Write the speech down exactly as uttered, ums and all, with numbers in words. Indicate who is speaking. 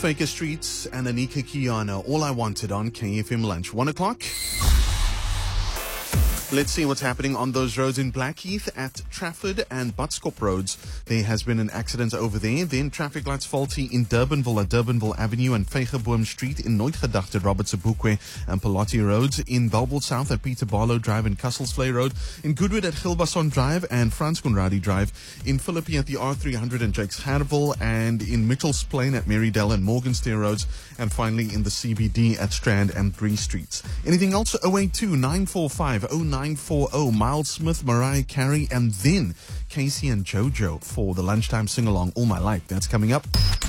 Speaker 1: Faker Streets and Anika Kiana. All I Wanted on K F M Lunch. One o'clock. Let's see what's happening on those roads in Blackheath at Trafford and Butskop roads. There has been an accident over there. Then traffic lights faulty in Durbanville at Durbanville Avenue and Vegeboom Street in Nooitgedacht at Robert Sebukwe and Palati roads. In Bellville South at Peter Barlow Drive and Kusselsvlei Road. In Goodwood at Gilbasson Drive and Frans Conradi Drive. In Philippi at the R three hundred and Jakes Harville. And in Mitchells Plain at Marydale and Morganstair roads. And finally in the C B D at Strand and Bree Streets. Anything else? oh eight two, nine four five, oh nine four oh. Miles Smith, Mariah Carey, and then Casey and JoJo for the lunchtime sing-along All My Life. That's coming up.